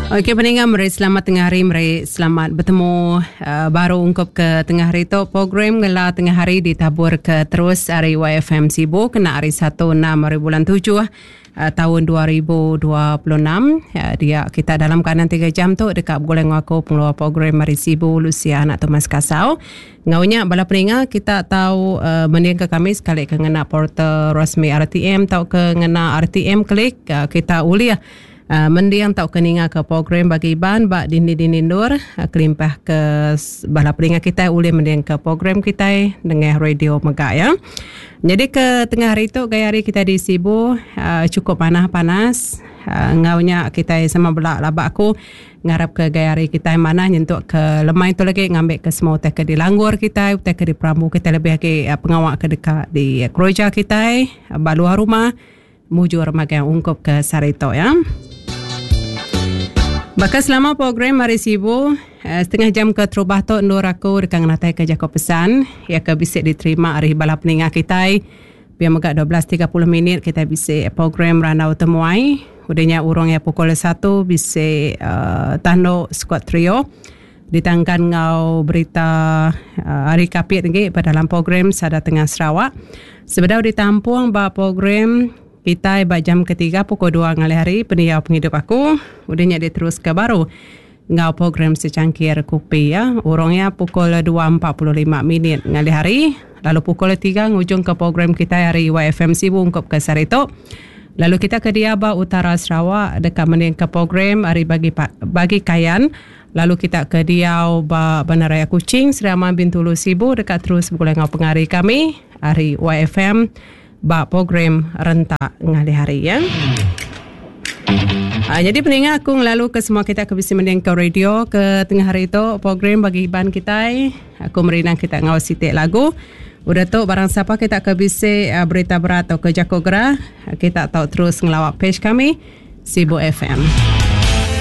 Okey, pendengar, mari selamat tengah hari, mari selamat bertemu baru ungkup ke tengah hari tu. Program Ngela Tengah Hari ditabur ke terus hari YFM Sibu kena hari 1/6 hari bulan 7 tahun 2026. Dia kita dalam kanan 3 jam tu dekat boleh ngaku pengeluar program Mari Sibu Lucia anak Thomas Kasau. Ngaunya bala pendengar kita tahu mendiang ke kami sekali ke ngena portal rasmi RTM tahu ke ngena RTM klik kita uliah mendiang tahu keninga ke program bagi ban bak dini nur kelimpah ke bala pendengar kita boleh mendiang ke program kita dengan radio Megah ya. Jadi ke tengah hari tu gaya hari kita di Sibu cukup panas ngaunya kita sama belak labak aku ngarap ke gaya hari kita mana nyentuk ke lemai tu lagi ngambil ke semua teh ke di langgur kita teh ke di Perambu kita lebih ke pengawak ke dekat di keroja kita baluar rumah mujur magang ungkup ke Sarito ya. Bakal selama program Mari Sibu setengah jam ke terubah tu nur aku dekat natai ke jako pesan ya ke bisik diterima hari bala peningah kita biar megak 12.30 minit kita bisik program Ranau Temuai udahnya urung ya pukul 1 bisik tando squad trio ditangkan ngau berita hari kapit lagi pada dalam program Sada Tengah Sarawak sebenarnya ditampung bah program kita pada jam ketiga pukul 2 ngali hari pendiam penghidup aku udahnya dia terus ke baru ngau program secangkir kopi ya urangnya pukul 2.45 minit ngali hari lalu pukul 3 ngujung ke program kita hari YFM Sibu ungkup ke Sarito lalu kita ke Diaba Utara Sarawak dekat meneng ke program hari bagi kayan lalu kita ke Diau Bandaraya Kuching Seriaman Bintulu Sibu dekat terus boleh ngau pengari kami hari YFM bak program rentak ngali hari ya. Jadi pendengar aku ngelalu ke semua kita ke bisi mendiang ke radio ke tengah hari itu program bagi ban kita aku merinang kita ngau sitik lagu udah tu barang siapa kita ke bisi berita berat atau ke Jako Gerah kita tahu terus ngelawak page kami Sibu FM.